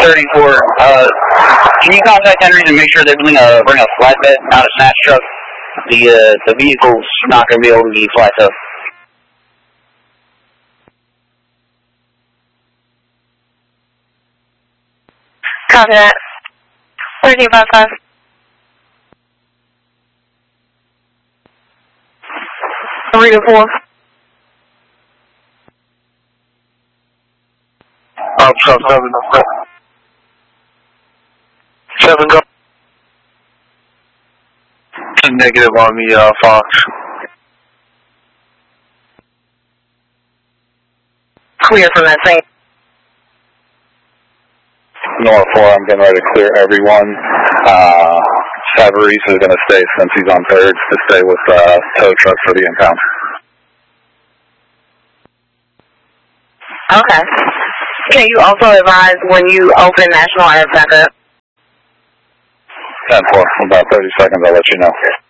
34. Can you contact Henry's and make sure they bring a flatbed, not a snatch truck? The vehicle's not going to be able to be flat up. Copy that. 1355. Three to 4. Stop 7. 7 go. Negative on the Fox. Clear from that thing. North 4, I'm getting ready to clear everyone. Savarese is going to stay, since he's on thirds, to stay with tow truck for the impound. Okay. Can you also advise when you open National Air back up? 10-4, about 30 seconds, I'll let you know.